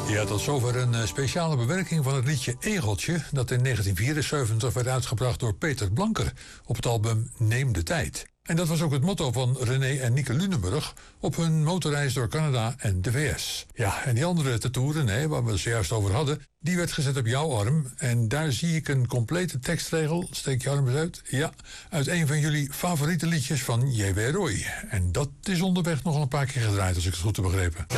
Ja, tot zover een speciale bewerking van het liedje Egeltje, dat in 1974 werd uitgebracht door Peter Blanker op het album Neem de Tijd. En dat was ook het motto van René en Nieke Lunenburg op hun motorreis door Canada en de VS. Ja, en die andere tattoo, René, waar we het zojuist over hadden, die werd gezet op jouw arm. En daar zie ik een complete tekstregel, steek je arm eens uit, ja, uit een van jullie favoriete liedjes van J.W. Roy. En dat is onderweg nog een paar keer gedraaid, als ik het goed heb begrepen.